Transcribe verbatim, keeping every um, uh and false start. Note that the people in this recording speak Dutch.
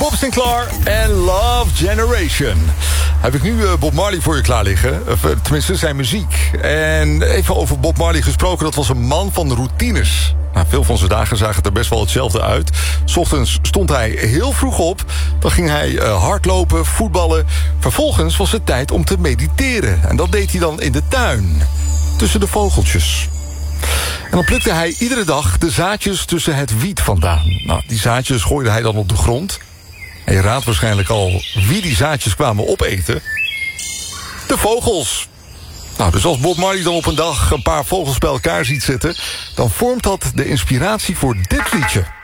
Bob Sinclair en Love Generation. Heb ik nu uh, Bob Marley voor je klaar liggen. Of, uh, tenminste, zijn muziek. En even over Bob Marley gesproken. Dat was een man van routines. Nou, veel van zijn dagen zagen er best wel hetzelfde uit. 's Ochtends stond hij heel vroeg op. Dan ging hij uh, hardlopen, voetballen. Vervolgens was het tijd om te mediteren. En dat deed hij dan in de tuin. Tussen de vogeltjes. En dan plukte hij iedere dag de zaadjes tussen het wiet vandaan. Nou, die zaadjes gooide hij dan op de grond. En je raadt waarschijnlijk al wie die zaadjes kwamen opeten. De vogels. Nou, dus als Bob Marley dan op een dag een paar vogels bij elkaar ziet zitten, dan vormt dat de inspiratie voor dit liedje.